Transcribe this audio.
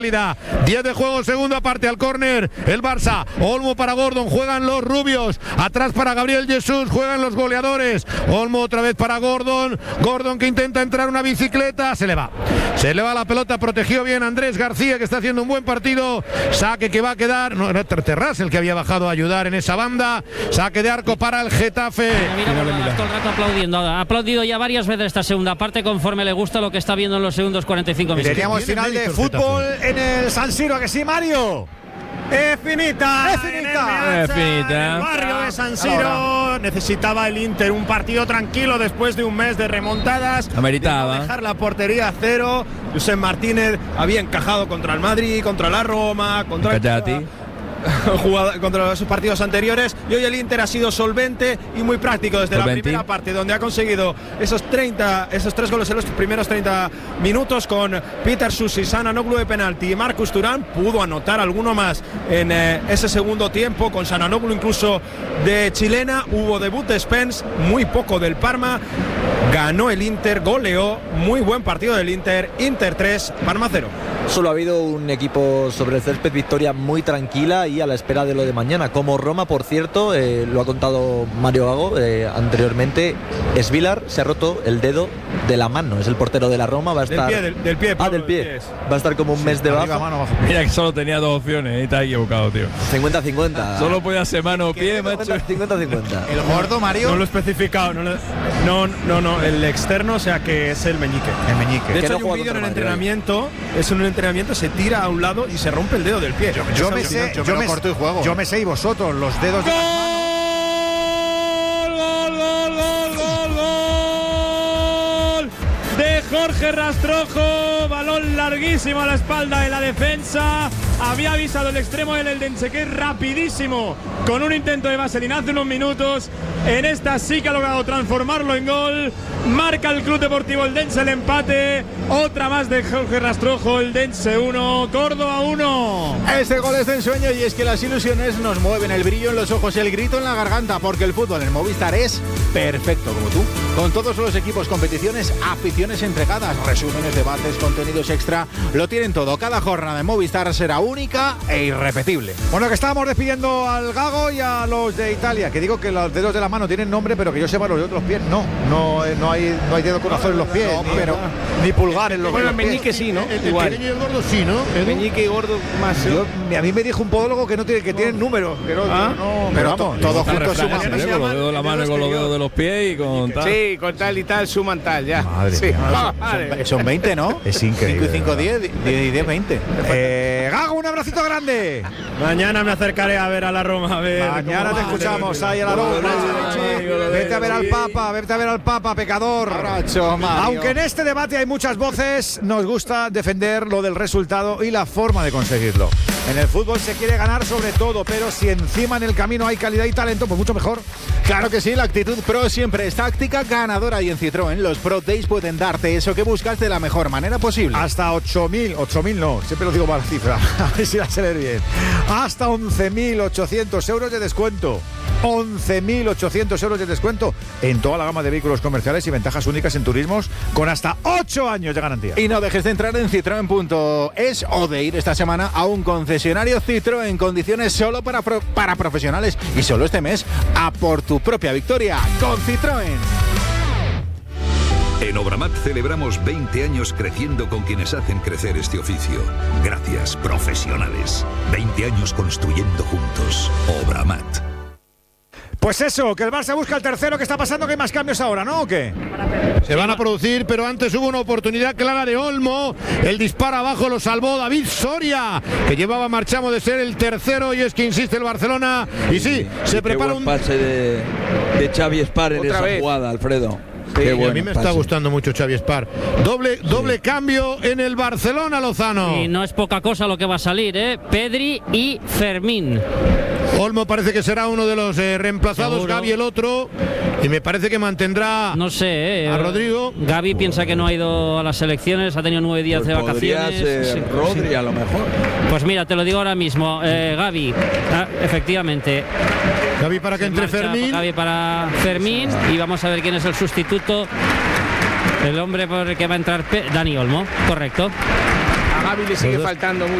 10 de juego, segunda parte, al córner el Barça. Olmo para Gordon, juegan los rubios. Atrás para Gabriel Jesús, juegan los goleadores. Olmo otra vez para Gordon. Gordon que intenta entrar una bicicleta, se le va la pelota, protegió bien Andrés García, que está haciendo un buen partido. Saque que va a quedar, no, era Terraz el que había bajado a ayudar en esa banda. Saque de arco para el Getafe. Mira, todo el rato aplaudiendo. Ha aplaudido ya varias veces esta segunda parte, conforme le gusta lo que está viendo en los segundos 45 minutos. Teníamos final de fútbol en el San Siro, que sí, Mario. Es finita. En el barrio de San Siro. Necesitaba el Inter un partido tranquilo después de un mes de remontadas. Ameritaba. De dejar la portería a cero. Josep Martínez había encajado contra el Madrid, contra la Roma, contra contra sus partidos anteriores, y hoy el Inter ha sido solvente y muy práctico desde la primera parte, donde ha conseguido esos 3 goles en los primeros 30 minutos, con Peter Susi, Sananoglu de penalti y Marcus Thuram. Pudo anotar alguno más en ese segundo tiempo, con Sananoglu incluso de chilena. Hubo debut de Spence, muy poco del Parma. Ganó el Inter, goleó, muy buen partido del Inter. Inter 3, Parma 0. Solo ha habido un equipo sobre el césped, victoria muy tranquila y a la espera de lo de mañana. Como Roma, por cierto, lo ha contado Mario Gago anteriormente, Svilar se ha roto el dedo de la mano. Es el portero de la Roma, va a estar del pie. Del pie. Va a estar como un mes de baja. Mira que solo tenía 2 opciones y te has equivocado, tío. 50-50. Solo podía ser mano o pie, macho. 50-50. El gordo, Mario. No lo he especificado. No, el externo, o sea que es el meñique. De hecho, hay un vídeo en el entrenamiento. Es en un entrenamiento, se tira a un lado y se rompe el dedo del pie. Yo me sé, y vosotros, los dedos de de Jorge Rastrojo, balón larguísimo a la espalda de la defensa. Había avisado el extremo del Eldense, que es rapidísimo, con un intento de vaselina hace unos minutos. En esta sí que ha logrado transformarlo en gol. Marca el Club Deportivo Eldense el empate. Otra más de Jorge Rastrojo. Eldense 1, Córdoba 1. Este gol es de ensueño, y es que las ilusiones nos mueven, el brillo en los ojos, el grito en la garganta, porque el fútbol en Movistar es perfecto, como tú. Con todos los equipos, competiciones, aficiones entregadas, resúmenes, debates, contenidos extra, lo tienen todo. Cada jornada de Movistar será única e irrepetible. Bueno, que estábamos despidiendo al Gago y a los de Italia, que digo que los dedos de la mano tienen nombre, pero que yo sepa los de otros pies no hay dedo corazón en los pies, ni pulgar en los pies. Bueno, el meñique sí, ¿no? El pequeño y el gordo sí, ¿no? El meñique y gordo más. A mí me dijo un podólogo que tienen números, pero vamos, todos juntos suman. Con los dedos de la mano y con los dedos de los pies y con tal. Sí, con tal y tal suman tal, ya. Madre, son 20, ¿no? Es increíble. 5 y 5, 10 y 10, 20. Gago, un abracito grande. Mañana me acercaré a ver a la Roma. Mañana te escuchamos ahí a la Roma. Vete a ver al Papa, pecador. Aunque en este debate hay muchas voces, nos gusta defender lo del resultado y la forma de conseguirlo. En el fútbol se quiere ganar sobre todo, pero si encima en el camino hay calidad y talento, pues mucho mejor. Claro que sí, la actitud Pro siempre es táctica ganadora, y en Citroën los Pro Days pueden darte eso que buscas de la mejor manera posible. Hasta 8.000 no, siempre lo digo mal la cifra, a ver si la sé leer bien. Hasta 11.800 euros de descuento. 11.800 euros de descuento en toda la gama de vehículos comerciales y ventajas únicas en turismos con hasta 8 años de garantía. Y no dejes de entrar en Citroën.es o de ir esta semana a un concesionario Citroën en condiciones solo para profesionales, y solo este mes a por tu propia victoria con Citroën. En Obramat celebramos 20 años creciendo con quienes hacen crecer este oficio. Gracias, profesionales. 20 años construyendo juntos. Obramat. Pues eso, que el Barça busca el tercero. ¿Qué está pasando? ¿Que hay más cambios ahora, no? ¿O qué? Se van a producir, pero antes hubo una oportunidad clara de Olmo. El disparo abajo lo salvó David Soria, que llevaba marchamo de ser el tercero, y es que insiste el Barcelona. Y sí, se prepara un pase de Xavi Espar en esa jugada, Alfredo. Sí, a mí me está gustando mucho Xavi Espar. Doble cambio en el Barcelona, Lozano. Y no es poca cosa lo que va a salir, Pedri y Fermín. Olmo parece que será uno de los reemplazados. ¿Seguro? Gavi el otro, y me parece que mantendrá a Rodrigo. Gavi piensa que no ha ido a las selecciones, ha tenido 9 días de vacaciones. Ser Rodri a lo mejor. Pues mira, te lo digo ahora mismo, Gavi, efectivamente. Gavi para que entre Fermín. Gavi para Fermín, y vamos a ver quién es el sustituto. El hombre por el que va a entrar Dani Olmo, correcto. A Gavi le sigue faltando mucho.